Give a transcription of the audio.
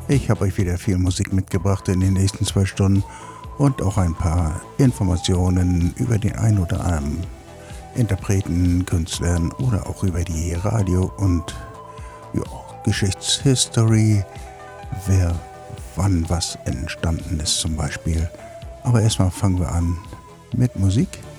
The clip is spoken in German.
Ich habe euch wieder viel Musik mitgebracht in den nächsten 2 Stunden und auch ein paar Informationen über den ein oder anderen Interpreten, Künstlern oder auch über die Radio- und Geschichtshistory, wer wann was entstanden ist zum Beispiel. Aber erstmal fangen wir an mit Musik.